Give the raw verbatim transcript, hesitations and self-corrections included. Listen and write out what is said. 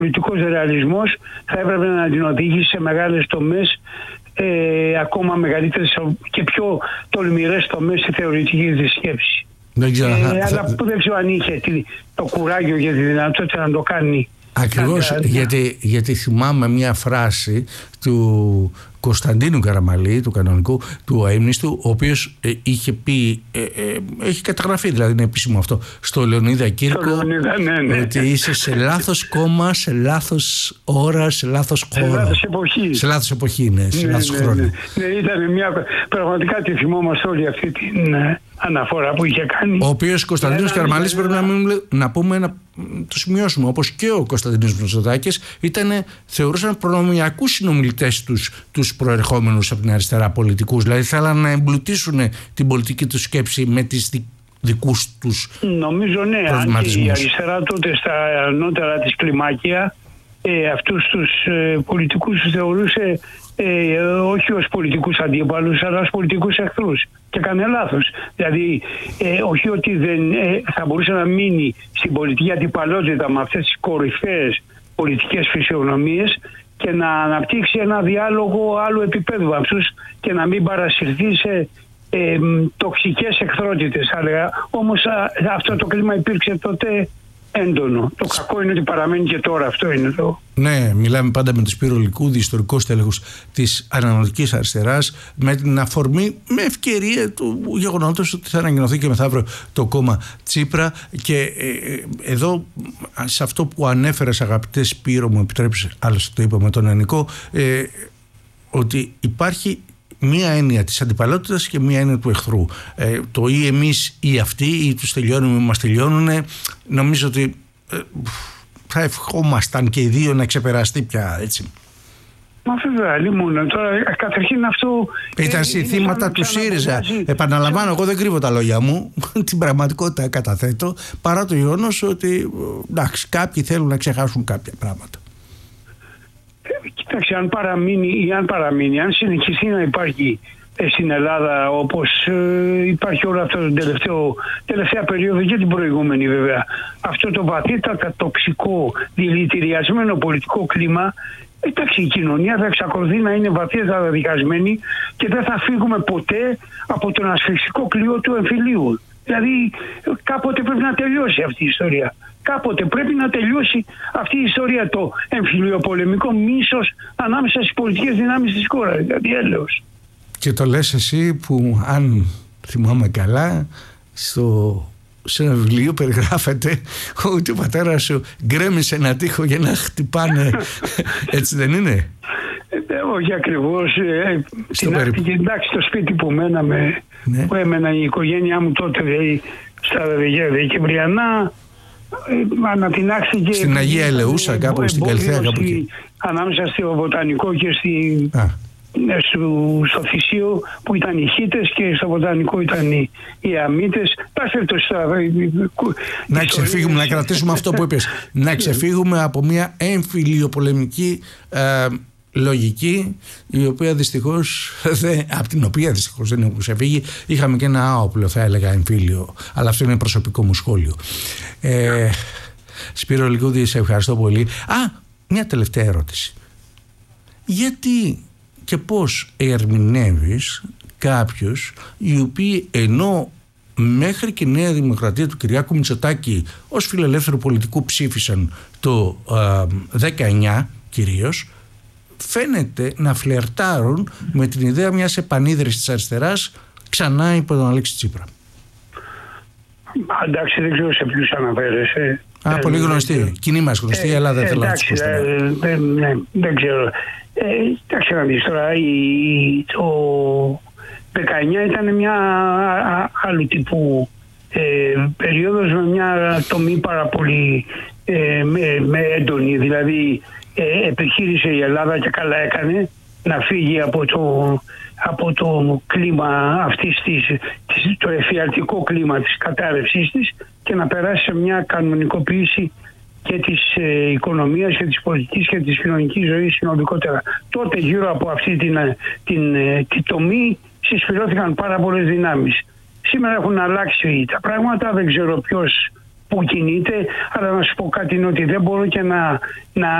πολιτικός ρεαλισμός θα έπρεπε να την οδηγήσει σε μεγάλες τομές, ε, ακόμα μεγαλύτερες και πιο τολμηρές τομές στη θεωρητική της σκέψη. Δεν ξέρω, ε, θα, αλλά θα... που δεν ξέρω αν είχε το κουράγιο και τη δυνατότητα να το κάνει. Ακριβώς, να... γιατί, γιατί θυμάμαι μια φράση του Κωνσταντίνου Καραμαλή, του κανονικού, του αείμνηστου, ο οποίος ε, είχε πει, ε, ε, έχει καταγραφεί, δηλαδή είναι επίσημο αυτό, στο Λεωνίδα Κύρκο, Λεωνίδα, ναι, ναι. ότι είσαι σε λάθος κόμμα, σε λάθος ώρα, σε λάθος χώρο. Σε λάθος εποχή. Σε λάθος εποχή, ναι, σε ναι, λάθος ναι, χρόνο. Ναι, ναι. ναι, ήταν μια, πραγματικά τη θυμόμαστε όλη αυτή την ε, αναφορά που είχε κάνει. Ο οποίος Κωνσταντίνος Καραμαλής, πρέπει να, μην, να πούμε, να το σημειώσουμε, όπως και ο Κωνσταντίνος Μητσοτάκης, θεωρούσαν προνομιακούς συνομιλητές τους, τους προερχόμενους από την αριστερά πολιτικούς. Δηλαδή θέλαν να εμπλουτίσουν την πολιτική τους σκέψη με τις δι, δικούς τους νομίζω ναι, αν και η αριστερά τότε στα ανώτερα της κλιμάκια ε, αυτούς τους ε, πολιτικούς τους θεωρούσε ε, όχι ως πολιτικούς αντίπαλους αλλά ως πολιτικούς εχθρούς, και έκανε λάθος. Δηλαδή ε, όχι ότι δεν ε, θα μπορούσε να μείνει στην πολιτική αντιπαλότητα με αυτές τις κορυφαίες πολιτικές φυσιογνωμίες και να αναπτύξει ένα διάλογο άλλου επίπεδου με αυτούς και να μην παρασυρθεί σε ε, τοξικές εχθρότητες, θα λέγα. Όμως α, αυτό το κλίμα υπήρξε τότε έντονο. Το κακό είναι ότι παραμένει και τώρα, αυτό είναι το... Ναι, μιλάμε πάντα με τον Σπύρο Λικούδη, ιστορικός τέλεχος της ανανεωτικής αριστεράς, με την αφορμή, με ευκαιρία του γεγονότος ότι θα ανακοινωθεί και μεθαύριο το κόμμα Τσίπρα. Και ε, εδώ, σε αυτό που ανέφερες, αγαπητέ Σπύρο, μου επιτρέψεις, άλλωστε το είπα με τον Ενικό, ε, ότι υπάρχει μία έννοια της αντιπαλότητας και μία έννοια του εχθρού. Ε, το ή εμείς ή αυτοί, ή τους τελειώνουμε ή μας τελειώνουν, νομίζω ότι ε, θα ευχόμασταν και οι δύο να ξεπεραστεί πια, έτσι. Μα βέβαια, λίμωνα. Τώρα καταρχήν αυτό... Ήταν συνθήματα του ΣΥΡΙΖΑ. Επαναλαμβάνω, εγώ δεν κρύβω τα λόγια μου, την πραγματικότητα καταθέτω, παρά το γεγονός ότι εντάξει, κάποιοι θέλουν να ξεχάσουν κάποια πράγματα. Κοιτάξτε, αν παραμείνει ή αν παραμείνει, αν συνεχιστεί να υπάρχει ε, στην Ελλάδα όπως ε, υπάρχει όλο αυτό το τελευταίο, τελευταία περίοδο και την προηγούμενη βέβαια, αυτό το βαθύτατα τοξικό, δηλητηριασμένο πολιτικό κλίμα, εντάξει, η κοινωνία θα εξακολουθεί να είναι βαθύτατα δικασμένη και δεν θα φύγουμε ποτέ από τον ασφυξικό κλειό του εμφυλίου. Δηλαδή κάποτε πρέπει να τελειώσει αυτή η ιστορία. Κάποτε πρέπει να τελειώσει αυτή η ιστορία, το εμφυλιοπολεμικό μίσος ανάμεσα στις πολιτικές δυνάμεις της χώρας. Δηλαδή έλεος. Και το λες εσύ που, αν θυμάμαι καλά, στο, σε ένα βιβλίο περιγράφεται ότι ο πατέρας σου γκρέμισε ένα τοίχο για να χτυπάνε. Έτσι δεν είναι? Ε, όχι ακριβώς. Ε, στην περίπου... Εντάξει, το σπίτι που μέναμε, ναι, που έμενα η οικογένειά μου τότε, δηλαδή στα Δεκεμβριανά, ε, ανατινάχθηκε στην Αγία Ελεούσα, κάπου στην Καλυθέα, κάπου εκεί, ανάμεσα στο Βοτανικό και στη, στο, στο Θησίο που ήταν οι Χίτες και στο Βοτανικό ήταν οι, οι Αμίτες. Να ξεφύγουμε, να κρατήσουμε αυτό που είπες, να ξεφύγουμε από μια εμφυλιοπολεμική ε, λογική, η οποία δυστυχώς δεν, από την οποία δυστυχώς δεν έχουμε ξεφύγει. Είχαμε και ένα άοπλο, θα έλεγα, εμφύλιο, αλλά αυτό είναι προσωπικό μου σχόλιο. ε, Σπύρο Λικούδη, σε ευχαριστώ πολύ. Α, μια τελευταία ερώτηση. Γιατί και πώς ερμηνεύεις κάποιους οι οποίοι, ενώ μέχρι και η Νέα Δημοκρατία του Κυριάκου Μητσοτάκη ως φιλελεύθερου πολιτικού ψήφισαν το ε, δεκαεννιά κυρίως, φαίνεται να φλερτάρουν με την ιδέα μιας επανίδρυσης της αριστεράς ξανά υπό τον Αλέξη Τσίπρα? Εντάξει, δεν ξέρω σε ποιους αναφέρεσαι. Α, πολύ γνωστή. Κοινή μας γνωστή, ε, αλλά δεν θέλω να τους πω. Δεν ξέρω. Εντάξει, να δεις τώρα, το δεκαεννιά ήταν μια άλλου τύπου ε, περίοδος με μια τομή πάρα πολύ ε, με, με έντονη. Δηλαδή ε, επιχείρησε η Ελλάδα, και καλά έκανε, να φύγει από το, από το κλίμα αυτής της, της, το εφιαλτικό κλίμα της κατάρρευσής της, και να περάσει σε μια κανονικοποίηση και της ε, οικονομίας και της πολιτικής και της κοινωνικής ζωής συνολικότερα. Τότε γύρω από αυτή την, την, την, την τομή συσφυρώθηκαν πάρα πολλές δυνάμεις. Σήμερα έχουν αλλάξει τα πράγματα, δεν ξέρω ποιος που κινείται, αλλά να σου πω κάτι, είναι ότι δεν μπορώ και να, να